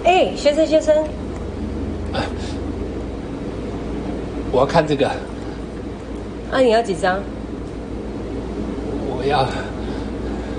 哎，先生， 我要看这个。 啊，你要几张？ 我要